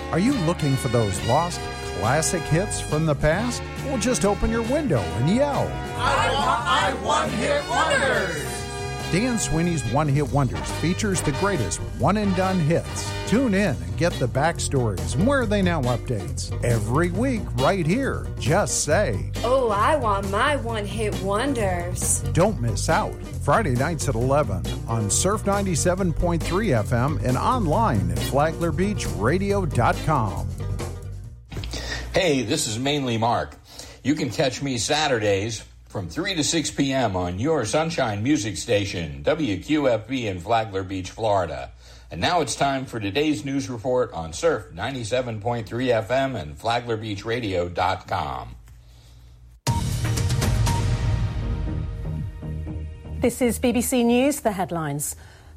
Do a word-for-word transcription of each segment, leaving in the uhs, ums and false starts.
Are you looking for those lost classic hits from the past? Well, just open your window and yell, I want my one-hit wonders! Dan Sweeney's One Hit Wonders features the greatest one-and-done hits. Tune in and get the backstories and Where Are They Now updates. Every week, right here. Just say, oh, I want my one-hit wonders. Don't miss out. Friday nights at eleven on Surf ninety-seven point three F M and online at flagler beach radio dot com. Hey, this is Mainly Mark. You can catch me Saturdays from three to six p.m. on your Sunshine Music Station, W Q F B in Flagler Beach, Florida. And now it's time for today's news report on Surf ninety-seven point three F M and flagler beach radio dot com. This is B B C News, the headlines.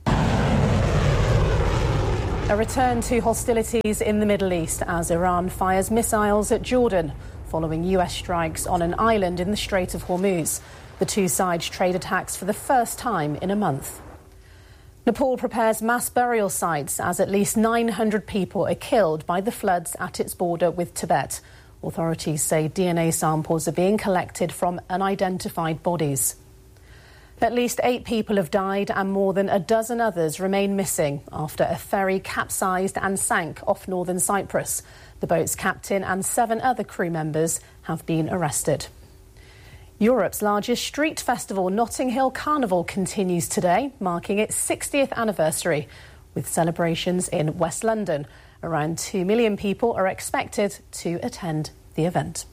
A return to hostilities in the Middle East as Iran fires missiles at Jordan, following U S strikes on an island in the Strait of Hormuz. The two sides trade attacks for the first time in a month. Nepal prepares mass burial sites as at least nine hundred people are killed by the floods at its border with Tibet. Authorities say D N A samples are being collected from unidentified bodies. At least eight people have died and more than a dozen others remain missing after a ferry capsized and sank off northern Cyprus. The boat's captain and seven other crew members have been arrested. Europe's largest street festival, Notting Hill Carnival, continues today, marking its sixtieth anniversary, with celebrations in West London. Around two million people are expected to attend the event.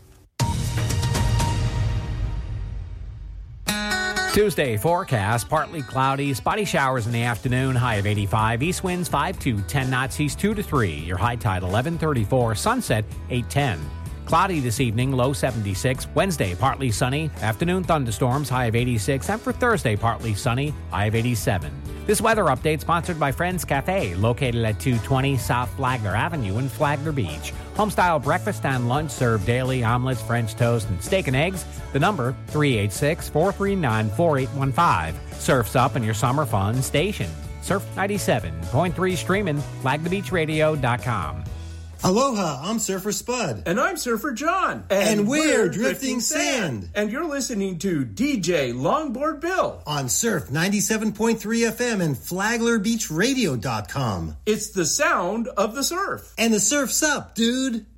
Tuesday forecast, partly cloudy, spotty showers in the afternoon, high of eighty-five, east winds five to ten knots, east two to three, your high tide eleven thirty-four, sunset eight ten. Cloudy this evening, low seventy-six. Wednesday, partly sunny, afternoon thunderstorms, high of eighty-six, and for Thursday, partly sunny, high of eighty-seven. This weather update sponsored by Friends Cafe, located at two twenty South Flagler Avenue in Flagler Beach. Homestyle breakfast and lunch served daily, omelets, French toast, and steak and eggs. The number, three eight six, four three nine, four eight one five. Surf's up in your summer fun station. Surf ninety-seven point three streaming, flagler beach radio dot com. Aloha, I'm Surfer Spud. And I'm Surfer John. And, and we're, we're Drifting, Drifting Sand. Sand. And you're listening to D J Longboard Bill on Surf ninety-seven point three F M and flagler beach radio dot com. It's the sound of the surf. And the surf's up, dude.